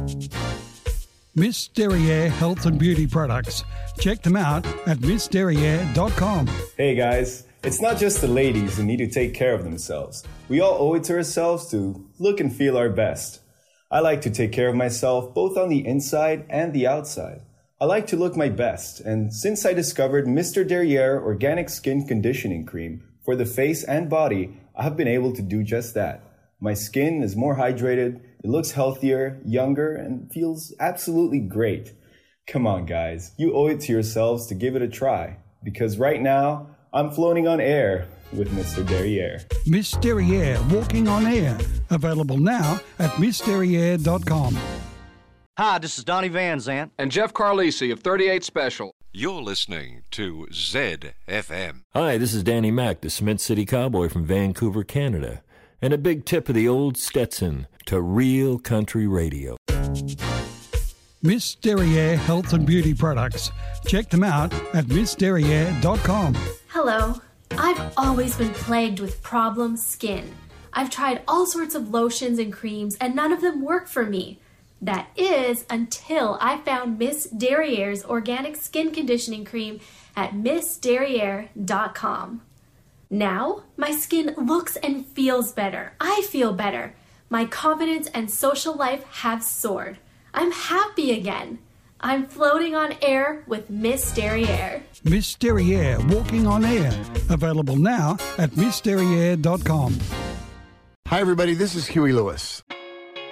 Miss Derriere Health and Beauty Products. Check them out at missderriere.com. Hey guys, it's not just the ladies who need to take care of themselves. We all owe it to ourselves to look and feel our best. I like to take care of myself both on the inside and the outside. I like to look my best, and since I discovered Mr. Derriere Organic Skin Conditioning Cream for the face and body, I have been able to do just that. My skin is more hydrated, it looks healthier, younger, and feels absolutely great. Come on guys, you owe it to yourselves to give it a try, because right now, I'm floating on air with Mr. Derriere. Miss Derriere Walking on Air. Available now at missderriere.com. Hi, this is Donnie Van Zant. And Jeff Carlisi of 38 Special. You're listening to ZFM. Hi, this is Danny Mac, the Cement City Cowboy from Vancouver, Canada. And a big tip of the old Stetson to real country radio. Miss Derriere Health and Beauty Products. Check them out at missderriere.com. Hello. I've always been plagued with problem skin. I've tried all sorts of lotions and creams, and none of them work for me. That is, until I found Miss Derriere's Organic Skin Conditioning Cream at missderriere.com. Now, my skin looks and feels better. I feel better. My confidence and social life have soared. I'm happy again. I'm floating on air with Miss Derriere. Miss Derriere Walking on Air. Available now at missderriere.com. Hi, everybody. This is Huey Lewis.